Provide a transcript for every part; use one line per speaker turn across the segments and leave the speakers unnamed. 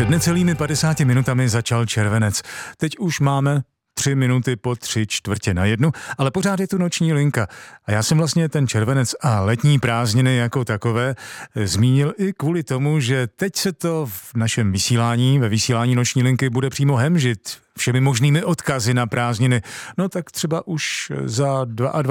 Před necelými 50 minutami začal červenec. Teď už máme 3 minuty po 3:45, ale pořád je tu noční linka. A já jsem vlastně ten červenec a letní prázdniny jako takové zmínil i kvůli tomu, že teď se to v našem vysílání, ve vysílání noční linky bude přímo hemžit všemi možnými odkazy na prázdniny. No tak třeba už za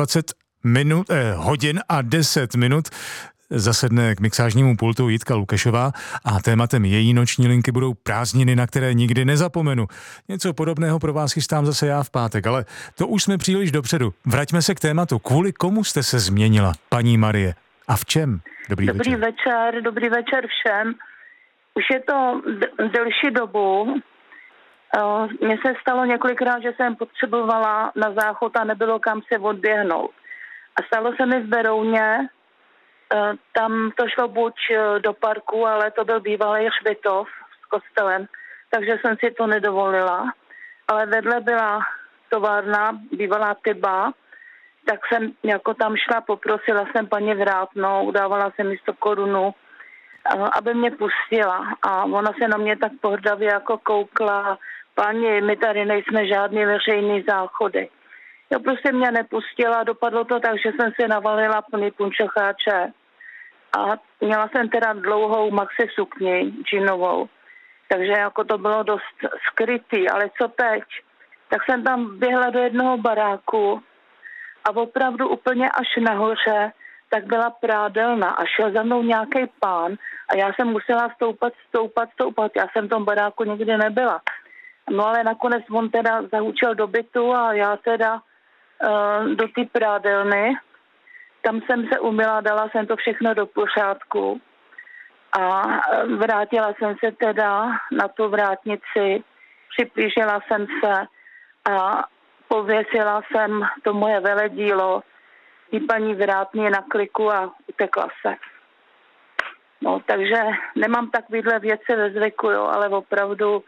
22 hodin a 10 minut zasedne k mixážnímu pultu Jitka Lukešová a tématem její noční linky budou prázdniny, na které nikdy nezapomenu. Něco podobného pro vás chystám zase já v pátek, ale to už jsme příliš dopředu. Vraťme se k tématu. Kvůli komu jste se změnila, paní Marie? A v čem? Dobrý večer všem.
Už je to delší dobu. Mně se stalo několikrát, že jsem potřebovala na záchod a nebylo kam se odběhnout. A stalo se mi v Berouně. Tam to šlo buď do parku, ale to byl bývalý hřbitov s kostelem, takže jsem si to nedovolila. Ale vedle byla továrna, bývalá Tyba, tak jsem jako tam šla, poprosila jsem paní Vrátnou, dávala jsem jí 100 korun, aby mě pustila. A ona se na mě tak pohrdavě jako koukla, paní, my tady nejsme žádný veřejný záchody. Jo, prostě mě nepustila, dopadlo to tak, že jsem si navalila plný punčocháče. A měla jsem teda dlouhou maxi sukni džínovou, takže jako to bylo dost skrytý, ale co teď? Tak jsem tam běhla do jednoho baráku a opravdu úplně až nahoře, tak byla prádelna a šel za mnou nějaký pán a já jsem musela stoupat. Já jsem v tom baráku nikdy nebyla. No ale nakonec on teda zahučel do bytu a já teda do té prádelny. Tam jsem se umyla, dala jsem to všechno do pořádku a vrátila jsem se teda na tu vrátnici, připlížila jsem se a pověsila jsem to moje veledílo i paní Vrátný na kliku a utekla se. No, takže nemám takovýhle věci ve zvyku, jo, ale opravdu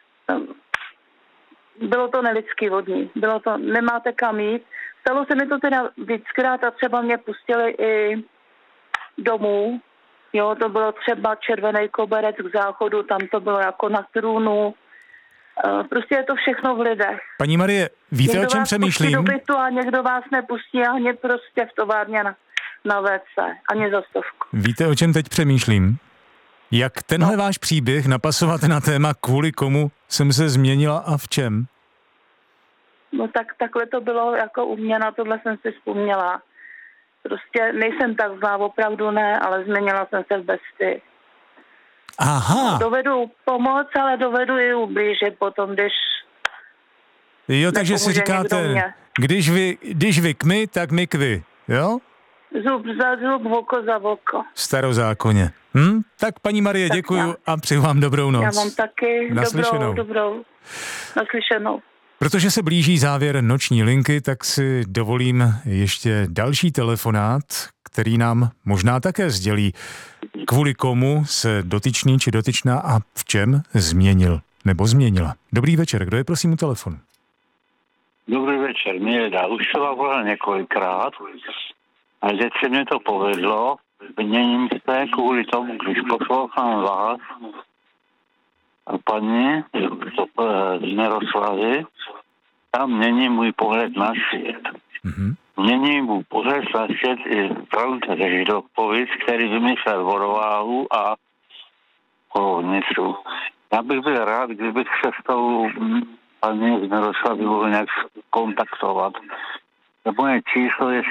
bylo to nelidský vodní. Bylo to, nemáte kam jít. Stalo se mi to teda víckrát a třeba mě pustili i domů. Jo, to bylo třeba Červený koberec k záchodu, tam to bylo jako na trůnu. Prostě je to všechno v lidech.
Paní Marie, víte,
někdo
o čem přemýšlím?
Někdo vás pustí do bytu a někdo vás nepustí ani prostě v továrně na WC, ani za 100.
Víte, o čem teď přemýšlím? Jak tenhle váš příběh napasovat na téma, kvůli komu jsem se změnila a v čem?
No tak takhle to bylo jako u mě, na tohle jsem si vzpomněla. Prostě nejsem tak zlá, opravdu ne, ale změnila jsem se v bestii.
Aha.
Dovedu pomoct, ale dovedu i ublížit potom, když...
Jo, takže si říkáte, když vy k my, tak my k vy, jo?
Zub za zub, oko za oko.
Starozákonně. Tak paní Marie, děkuju a přeju vám dobrou noc.
Já vám taky. Dobrou. Naslyšenou.
Protože se blíží závěr noční linky, tak si dovolím ještě další telefonát, který nám možná také sdělí, kvůli komu se dotyčný či dotyčná a v čem změnil nebo změnila. Dobrý večer, kdo je prosím u telefonu?
Dobrý večer, Milda. Už to vám volal několikrát a teď se mě to povedlo. Měním se kvůli tomu, když poslouchám vás a paní z Neroslavy, tam mění můj pohled na svět.
Mm-hmm.
Mění můj pohled na svět i Franz Židovkovic, který vymyslel vodováhu a kolovnicu. Já bych byl rád, kdybych se s tou paní z Neroslavy mohl nějak kontaktovat. Moje číslo je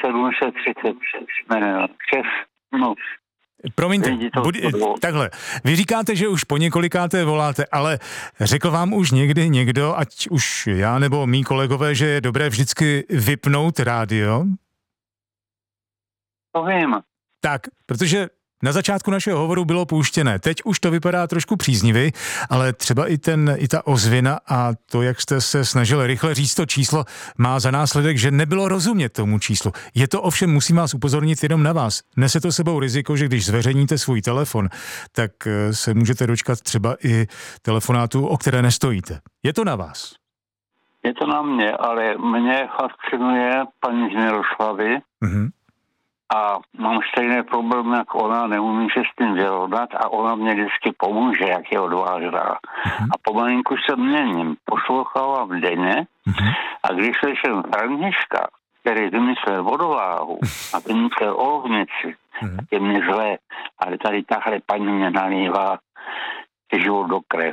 736.
Promiňte, takhle. Vy říkáte, že už po několikáté voláte, ale řekl vám už někdy někdo, ať už já nebo mý kolegové, že je dobré vždycky vypnout rádio?
To vím.
Tak, protože na začátku našeho hovoru bylo pouštěné. Teď už to vypadá trošku příznivě, ale třeba i ta ozvěna a to, jak jste se snažili rychle říct to číslo, má za následek, že nebylo rozumět tomu číslu. Je to ovšem, musím vás upozornit jenom na vás. Nese to sebou riziko, že když zveřejníte svůj telefon, tak se můžete dočkat třeba i telefonátu, o které nestojíte. Je to na vás.
Je to na mě, ale mě fascinuje paní z Miroslavy.
Mhm.
a mám stejné problémy, jako ona, neumím se s tím vyrovnat a ona mě vždycky pomůže, jak je odvážná. A pomalinku se měním, poslouchávám denně a když slyším Františka, který vymyslel vodováhu a vymyslel olovnici, je mě zlé, ale tady tahle paní mě nalívá život do krev.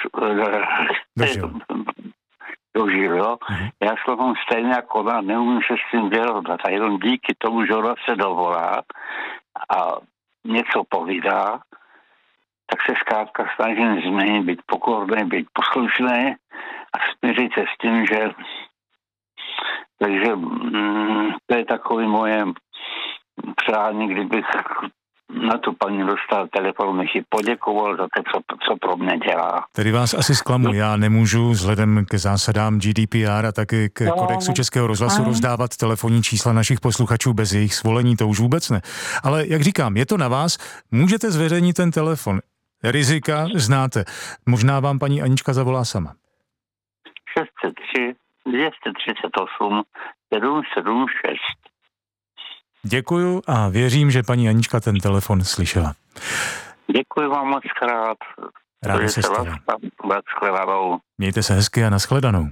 Dožil, jo. Já slovám stejně jako ona, neumím se s tím vyrovnat a jenom díky tomu, že ona se dovolá a něco povídá, tak se zkrátka snažím změnit, být pokorný, být poslušný a smířit se s tím, že takže to je takový moje přání, kdybych na tu paní dostal telefon, bych ji poděkoval za to, co pro mě dělá.
Tedy vás asi zklamu, já nemůžu vzhledem k zásadám GDPR a taky k kodexu Českého rozhlasu rozdávat telefonní čísla našich posluchačů bez jejich svolení, to už vůbec ne. Ale jak říkám, je to na vás, můžete zveřejnit ten telefon. Rizika znáte. Možná vám paní Anička zavolá sama.
603 238 776.
Děkuju a věřím, že paní Anička ten telefon slyšela.
Děkuji vám moc krát.
Ráda se stalo.
Nashledanou.
Mějte se hezky a nashledanou.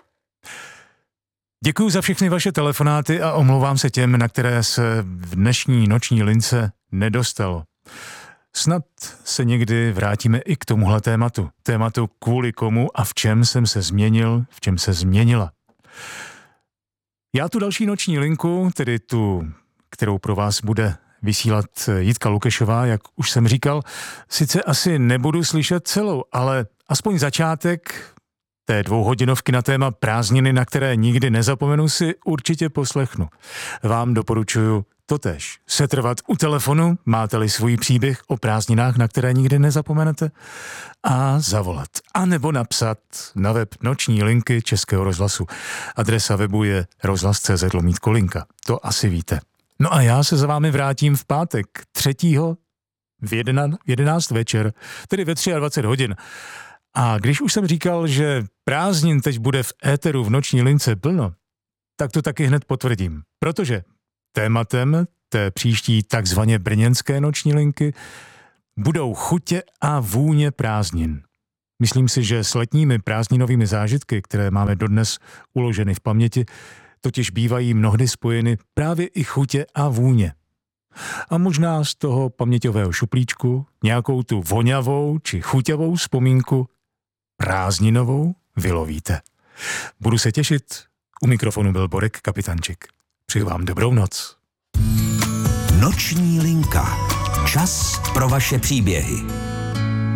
Děkuju za všechny vaše telefonáty a omlouvám se těm, na které se v dnešní noční lince nedostalo. Snad se někdy vrátíme i k tomuhle tématu. Tématu kvůli komu a v čem jsem se změnil, v čem se změnila. Já tu další noční linku, tedy tu, kterou pro vás bude vysílat Jitka Lukešová, jak už jsem říkal, sice asi nebudu slyšet celou, ale aspoň začátek té 2hodinovky na téma prázdniny, na které nikdy nezapomenu, si určitě poslechnu. Vám doporučuju totéž. Setrvat u telefonu, máte-li svůj příběh o prázdninách, na které nikdy nezapomenete, a zavolat. A nebo napsat na web noční linky Českého rozhlasu. Adresa webu je rozhlas.cz/linka. To asi víte. No a já se za vámi vrátím v pátek 3. v 11 večer, tedy ve 23 hodin. A když už jsem říkal, že prázdnin teď bude v éteru v noční lince plno, tak to taky hned potvrdím. Protože tématem té příští takzvaně brněnské noční linky budou chutě a vůně prázdnin. Myslím si, že s letními prázdninovými zážitky, které máme dodnes uloženy v paměti, totiž bývají mnohdy spojeny právě i chutě a vůně. A možná z toho paměťového šuplíčku nějakou tu voňavou či chuťavou vzpomínku prázdninovou vylovíte. Budu se těšit. U mikrofonu byl Borek Kapitančik. Přeju vám dobrou noc.
Noční linka. Čas pro vaše příběhy.